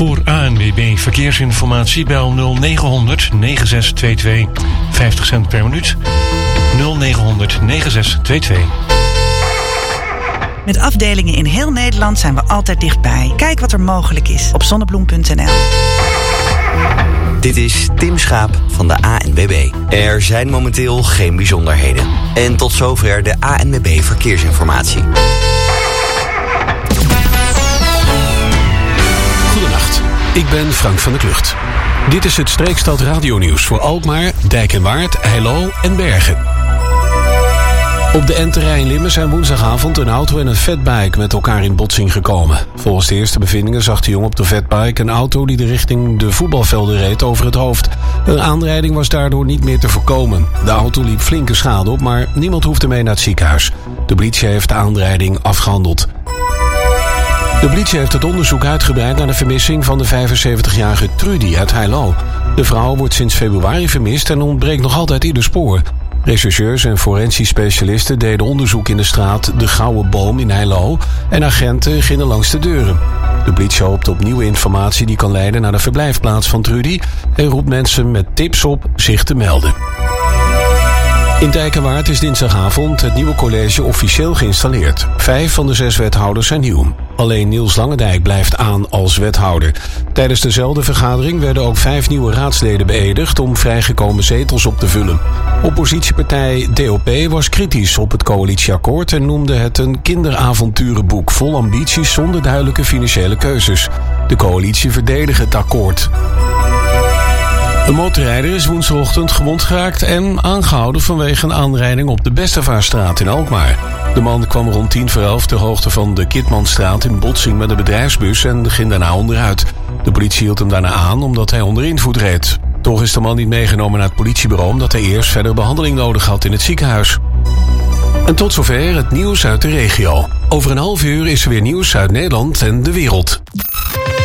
Voor ANWB Verkeersinformatie bel 0900 9622. 50 cent per minuut. 0900 9622. Met afdelingen in heel Nederland zijn we altijd dichtbij. Kijk wat er mogelijk is op zonnebloem.nl. Dit is Tim Schaap van de ANWB. Er zijn momenteel geen bijzonderheden. En tot zover de ANWB Verkeersinformatie. Goedenacht, ik ben Frank van der Klucht. Dit is het Streekstad radionieuws voor Alkmaar, Dijk en Waard, Heilo en Bergen. Op de N-terrein in Limmen zijn woensdagavond een auto en een fatbike met elkaar in botsing gekomen. Volgens de eerste bevindingen zag de jongen op de fatbike een auto die de richting de voetbalvelden reed over het hoofd. Een aanrijding was daardoor niet meer te voorkomen. De auto liep flinke schade op, maar niemand hoefde mee naar het ziekenhuis. De politie heeft de aanrijding afgehandeld. De politie heeft het onderzoek uitgebreid naar de vermissing van de 75-jarige Trudy uit Heilo. De vrouw wordt sinds februari vermist en ontbreekt nog altijd ieder spoor. Rechercheurs en forensisch specialisten deden onderzoek in de straat De Gouden Boom in Heilo en agenten gingen langs de deuren. De politie hoopt op nieuwe informatie die kan leiden naar de verblijfplaats van Trudy en roept mensen met tips op zich te melden. In Dijk en Waard is dinsdagavond het nieuwe college officieel geïnstalleerd. 5 van de 6 wethouders zijn nieuw. Alleen Niels Langendijk blijft aan als wethouder. Tijdens dezelfde vergadering werden ook 5 nieuwe raadsleden beëdigd om vrijgekomen zetels op te vullen. Oppositiepartij DOP was kritisch op het coalitieakkoord en noemde het een kinderavonturenboek vol ambities zonder duidelijke financiële keuzes. De coalitie verdedigt het akkoord. Een motorrijder is woensdagochtend gewond geraakt en aangehouden vanwege een aanrijding op de Bestevaarstraat in Alkmaar. De man kwam rond 10:11 ter hoogte van de Kitmanstraat in botsing met een bedrijfsbus en ging daarna onderuit. De politie hield hem daarna aan omdat hij onder invloed reed. Toch is de man niet meegenomen naar het politiebureau omdat hij eerst verder behandeling nodig had in het ziekenhuis. En tot zover het nieuws uit de regio. Over een half uur is er weer nieuws uit Nederland en de wereld.